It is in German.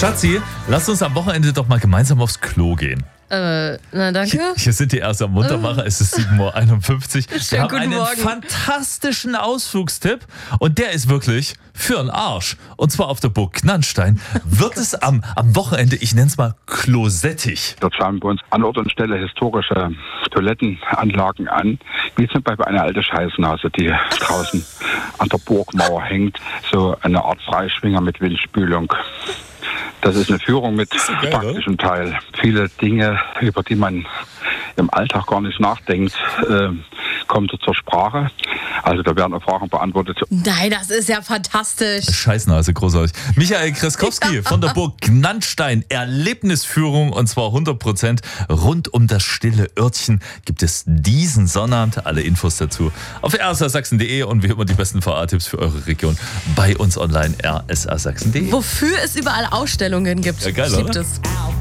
Schatzi, lass uns am Wochenende doch mal gemeinsam aufs Klo gehen. Na danke. Hier sind die erst am Muntermacher, es ist 7:51 Uhr. Wir haben guten einen Morgen. fantastischen Ausflugstipp und der ist wirklich für den Arsch. Und zwar auf der Burg Gnannstein wird es am Wochenende, ich nenne es mal klosettig. Dort schauen wir uns an Ort und Stelle historische Toilettenanlagen an, wie zum Beispiel eine alte Scheißnase, die draußen an der Burgmauer hängt. So eine Art Freischwinger mit Windspülung. Das ist eine Führung mit geil, praktischem Teil. Viele Dinge, über die man im Alltag gar nicht nachdenkt, kommen so zur Sprache. Also da werden auch Fragen beantwortet. Nein, das ist ja fantastisch. Scheißnase, großartig. Michael Kreskowski von der Burg Gnannstein, Erlebnisführung und zwar 100% rund um das stille Örtchen gibt es diesen Sonnabend. Alle Infos dazu auf rsa-sachsen.de und wie immer die besten VA-Tipps für eure Region bei uns online rsa-sachsen.de. Wofür es überall Ausstellungen gibt, Ja, geil, gibt oder? es.